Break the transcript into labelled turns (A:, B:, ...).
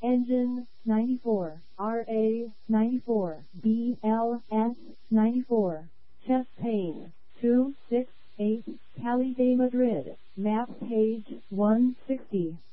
A: Engine 94, RA 94, BLS 94. Chest pain 268, Cali de Madrid, map page 160.